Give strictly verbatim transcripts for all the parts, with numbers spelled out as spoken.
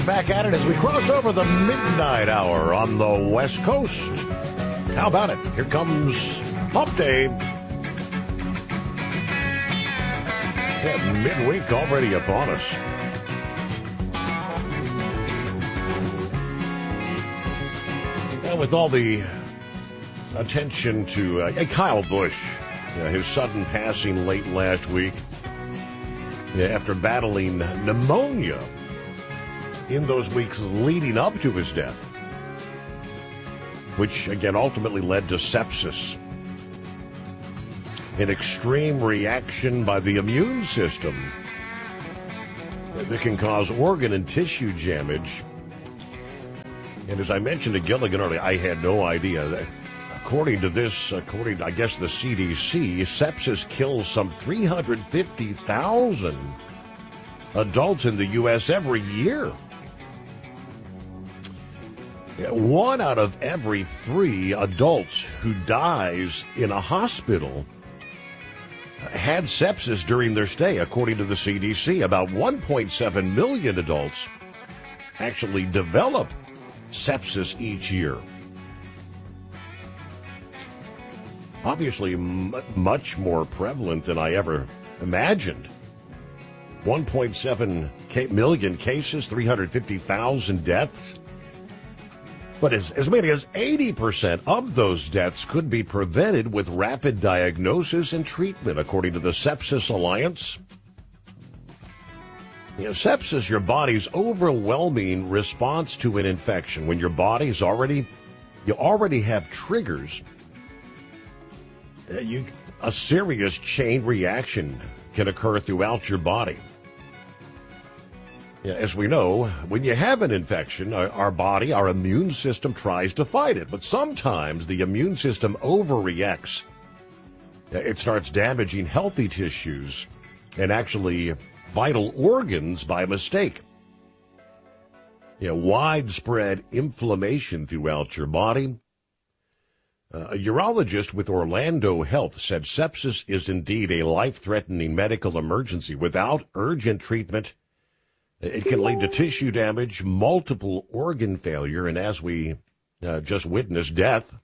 right back at it as we cross over the midnight hour on the West Coast. How about it? Here comes Hump Day. Yeah, midweek already upon us. And with all the attention to uh, Kyle Busch, uh, his sudden passing late last week, yeah, after battling pneumonia in those weeks leading up to his death, which again ultimately led to sepsis, an extreme reaction by the immune system that can cause organ and tissue damage. And as I mentioned to Gilligan earlier, I had no idea that according to this, according to, I guess, the C D C, sepsis kills some three hundred fifty thousand adults in the U S every year. One out of every three adults who dies in a hospital had sepsis during their stay, according to the C D C. About one point seven million adults actually develop sepsis each year. Obviously, m- much more prevalent than I ever imagined. one point seven million cases, three hundred fifty thousand deaths. But as, as many as eighty percent of those deaths could be prevented with rapid diagnosis and treatment, according to the Sepsis Alliance. You know, sepsis, your body's overwhelming response to an infection. When your body's already, you already have triggers, you, a serious chain reaction can occur throughout your body. Yeah, as we know, when you have an infection, our, our body, our immune system tries to fight it. But sometimes the immune system overreacts. It starts damaging healthy tissues and actually vital organs by mistake. Yeah, widespread inflammation throughout your body. Uh, a urologist with Orlando Health said sepsis is indeed a life-threatening medical emergency. Without urgent treatment, it can lead to tissue damage, multiple organ failure, and as we uh, just witnessed, death.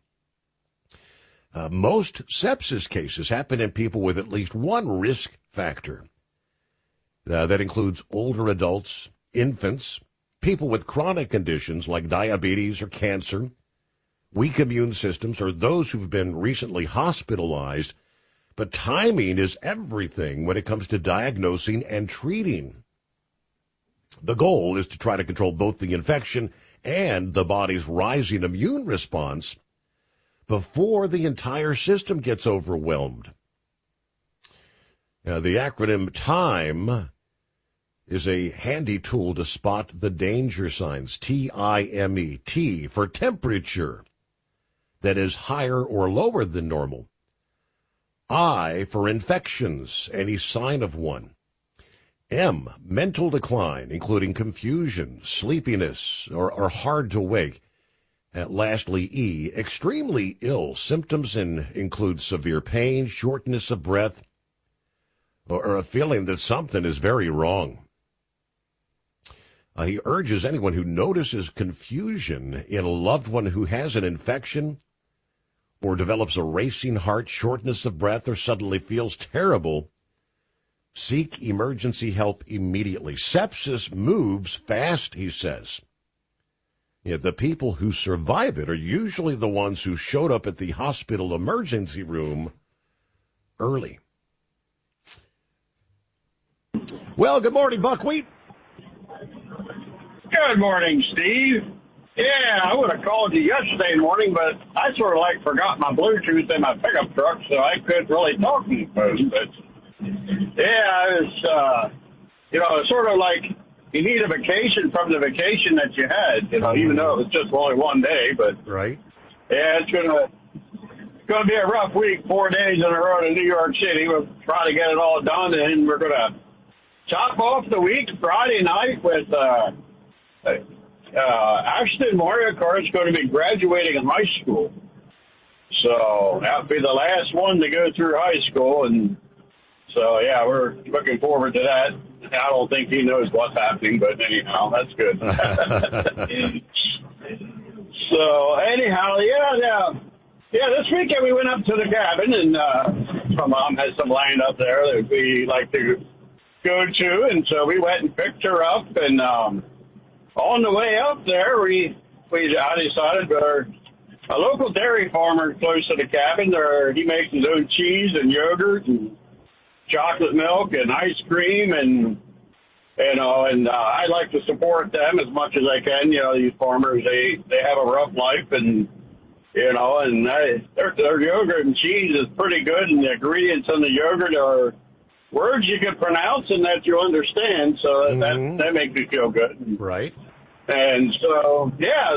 Uh, most sepsis cases happen in people with at least one risk factor. Uh, that includes older adults, infants, people with chronic conditions like diabetes or cancer, weak immune systems, or those who've been recently hospitalized. But timing is everything when it comes to diagnosing and treating. The goal is to try to control both the infection and the body's rising immune response before the entire system gets overwhelmed. Now, the acronym TIME is a handy tool to spot the danger signs. T I M E. T for temperature that is higher or lower than normal. I for infections, any sign of one. M, mental decline, including confusion, sleepiness, or, or hard to wake. And lastly, E, extremely ill. Symptoms in, include severe pain, shortness of breath, or, or a feeling that something is very wrong. Uh, he urges anyone who notices confusion in a loved one who has an infection or develops a racing heart, shortness of breath, or suddenly feels terrible, seek emergency help immediately. Sepsis moves fast, he says. Yeah, the people who survive it are usually the ones who showed up at the hospital emergency room early. Well, good morning, Buckwheat. Good morning, Steve. Yeah, I would have called you yesterday morning, but I sort of like forgot my Bluetooth in my pickup truck, so I couldn't really talk to you folks. But yeah, it's, uh, you know, it's sort of like you need a vacation from the vacation that you had, you know, even though it was just only one day. But right. Yeah, it's going to going to be a rough week, four days in a row in New York City. We'll try to get it all done, and we're going to top off the week Friday night with uh, uh, Ashton Moria, of course, going to be graduating in high school. So that'll be the last one to go through high school, and so, yeah, we're looking forward to that. I don't think he knows what's happening, but anyhow, that's good. So anyhow, yeah, yeah. Yeah, this weekend we went up to the cabin, and uh, my mom has some land up there that we like to go to, and so we went and picked her up, and um, on the way up there, we, we I decided our, a local dairy farmer close to the cabin, there, he makes his own cheese and yogurt and chocolate milk and ice cream, and you know, and uh, I like to support them as much as I can. You know, these farmers, they, they have a rough life, and, you know, and I, their, their yogurt and cheese is pretty good, and the ingredients in the yogurt are words you can pronounce and that you understand, so mm-hmm. that, that makes me feel good. Right. And so, yeah,